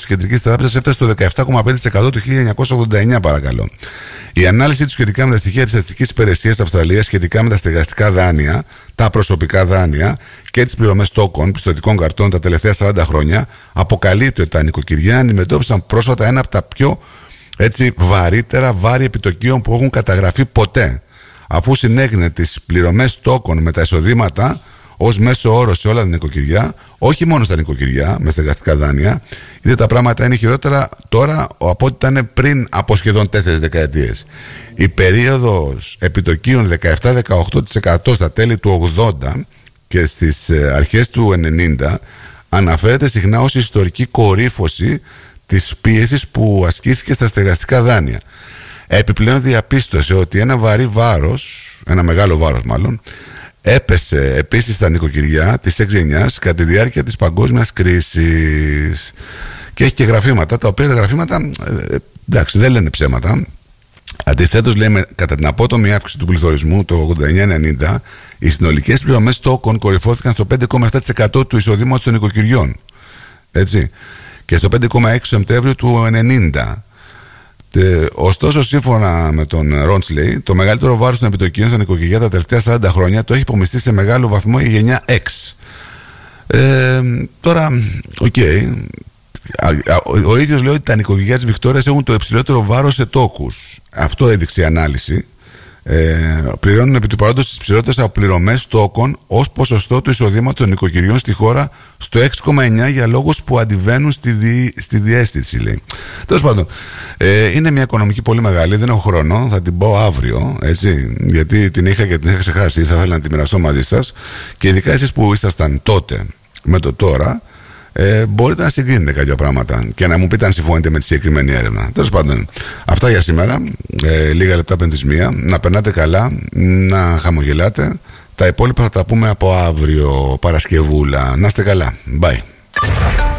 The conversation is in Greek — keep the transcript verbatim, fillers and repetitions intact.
της Κεντρικής Τράπεζας έφτασε στο δεκαεπτά κόμμα πέντε τοις εκατό το χίλια εννιακόσια ογδόντα εννιά, παρακαλώ. Η ανάλυση του σχετικά με τα στοιχεία της Στατιστικής Υπηρεσίας της Αυστραλίας σχετικά με τα στεγαστικά δάνεια, τα προσωπικά δάνεια και τις πληρωμές τόκων πιστωτικών καρτών τα τελευταία σαράντα χρόνια αποκαλύπτει ότι τα νοικοκυριά αντιμετώπισαν πρόσφατα ένα από τα πιο έτσι, βαρύτερα βάρη επιτοκίων που έχουν καταγραφεί ποτέ, αφού συνέγνε τις πληρωμές τόκων με τα εισοδήματα ως μέσο όρο σε όλα τα νοικοκυριά, όχι μόνο στα νοικοκυριά με στεγαστικά δάνεια, είτε τα πράγματα είναι χειρότερα τώρα από ό,τι ήταν πριν από σχεδόν τέσσερις δεκαετίες. Η περίοδος επιτοκίων δεκαεπτά με δεκαοκτώ τοις εκατό στα τέλη του ογδόντα και στις αρχές του ενενήντα αναφέρεται συχνά ως ιστορική κορύφωση της πίεσης που ασκήθηκε στα στεγαστικά δάνεια. Επιπλέον διαπίστωσε ότι ένα βαρύ βάρος, ένα μεγάλο βάρος μάλλον, έπεσε επίσης στα νοικοκυριά της έξι γενιάς κατά τη διάρκεια της παγκόσμιας κρίσης. Και έχει και γραφήματα, τα οποία τα γραφήματα ε, εντάξει δεν λένε ψέματα. Αντιθέτως, λέει, κατά την απότομη αύξηση του πληθωρισμού το ογδόντα εννιά ενενήντα, οι συνολικές πληρωμές τόκων κορυφώθηκαν στο πέντε κόμμα επτά τοις εκατό του εισοδήματος των νοικοκυριών. Έτσι. Και στο πέντε κόμμα έξι Σεπτέμβριο του ενενήντα. Τε, ωστόσο, σύμφωνα με τον Ρόντσλεϊ, το μεγαλύτερο βάρος των επιτοκίων στα νοικοκυριά τα τελευταία σαράντα χρόνια το έχει υπομειστεί σε μεγάλο βαθμό η γενιά X. Ε, τώρα, οκ. Okay. Ο ίδιος λέει ότι τα νοικοκυριά της Βικτόριας έχουν το υψηλότερο βάρος σε τόκους. Αυτό έδειξε η ανάλυση. Ε, πληρώνουν επί του παρόντος τις ψηλότερες αποπληρωμές τόκων ως ποσοστό του εισοδήματος των νοικοκυριών στη χώρα στο έξι κόμμα εννιά για λόγους που αντιβαίνουν στη, δι, στη διαίσθηση, λέει. Τέλος πάντων, ε, είναι μια οικονομική πολύ μεγάλη, δεν έχω χρόνο, θα την πω αύριο, έτσι, γιατί την είχα και την είχα ξεχάσει, θα ήθελα να τη μοιραστώ μαζί σας, και ειδικά εσείς που ήσασταν τότε με το τώρα, Ε, μπορείτε να συγκρίνετε κάποια πράγματα και να μου πείτε αν συμφωνείτε με τη συγκεκριμένη έρευνα. Τέλος πάντων, αυτά για σήμερα. Ε, λίγα λεπτά πριν τις μία. Να περνάτε καλά, να χαμογελάτε. Τα υπόλοιπα θα τα πούμε από αύριο Παρασκευούλα. Να είστε καλά. Bye.